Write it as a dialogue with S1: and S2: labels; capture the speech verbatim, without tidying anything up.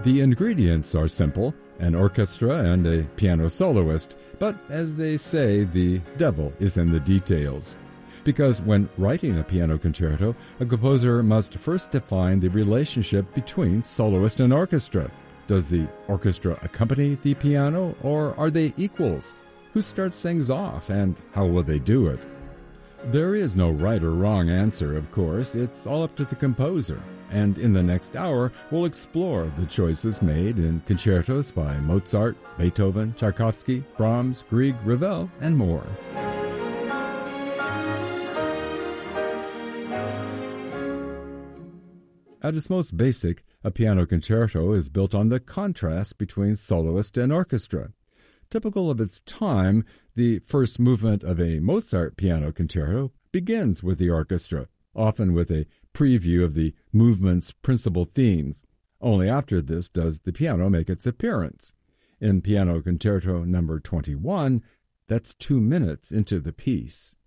S1: The ingredients are simple, an orchestra and a piano soloist, but as they say, the devil is in the details. Because when writing a piano concerto, a composer must first define the relationship between soloist and orchestra. Does the orchestra accompany the piano, or are they equals? Who starts things off, and how will they do it? There is no right or wrong answer, of course. It's all up to the composer. And in the next hour, we'll explore the choices made in concertos by Mozart, Beethoven, Tchaikovsky, Brahms, Grieg, Ravel, and more. At its most basic, a piano concerto is built on the contrast between soloist and orchestra. Typical of its time, the first movement of a Mozart piano concerto begins with the orchestra, often with a preview of the movement's principal themes. Only after this does the piano make its appearance. In Piano Concerto number twenty-one, that's two minutes into the piece.